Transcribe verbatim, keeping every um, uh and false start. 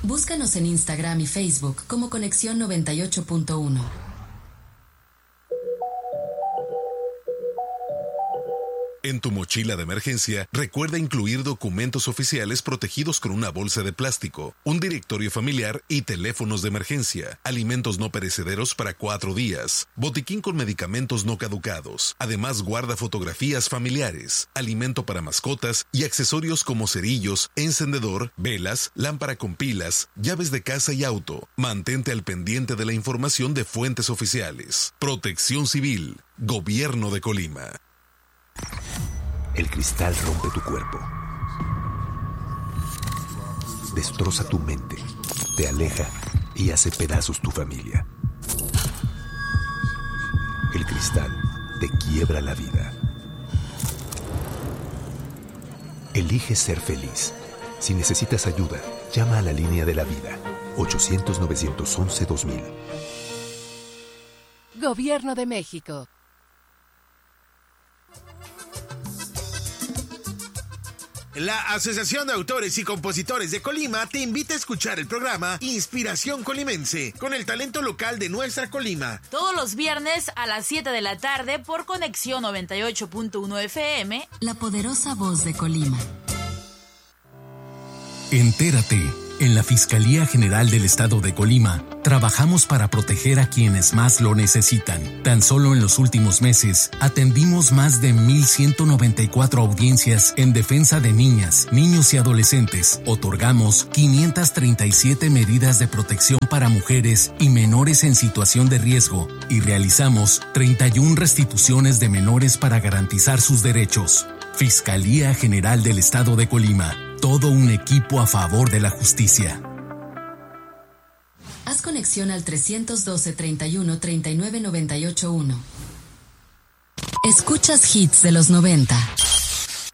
Búscanos en Instagram y Facebook como Conexión noventa y ocho punto uno. En tu mochila de emergencia, recuerda incluir documentos oficiales protegidos con una bolsa de plástico, un directorio familiar y teléfonos de emergencia, alimentos no perecederos para cuatro días, botiquín con medicamentos no caducados. Además, guarda fotografías familiares, alimento para mascotas y accesorios como cerillos, encendedor, velas, lámpara con pilas, llaves de casa y auto. Mantente al pendiente de la información de fuentes oficiales. Protección Civil, Gobierno de Colima. El cristal rompe tu cuerpo, destroza tu mente, te aleja y hace pedazos tu familia. El cristal te quiebra la vida. Elige ser feliz. Si necesitas ayuda, llama a la línea de la vida, ochocientos, novecientos once, dos mil. Gobierno de México. La Asociación de Autores y Compositores de Colima te invita a escuchar el programa Inspiración Colimense, con el talento local de nuestra Colima. Todos los viernes a las siete de la tarde por Conexión noventa y ocho punto uno F M. La poderosa voz de Colima. Entérate. En la Fiscalía General del Estado de Colima, trabajamos para proteger a quienes más lo necesitan. Tan solo en los últimos meses, atendimos más de mil ciento noventa y cuatro audiencias en defensa de niñas, niños y adolescentes. Otorgamos quinientas treinta y siete medidas de protección para mujeres y menores en situación de riesgo y realizamos treinta y una restituciones de menores para garantizar sus derechos. Fiscalía General del Estado de Colima. Todo un equipo a favor de la justicia. Haz conexión al trescientos doce, treinta y uno, treinta y nueve, noventa y ocho, uno. Escuchas hits de los noventa.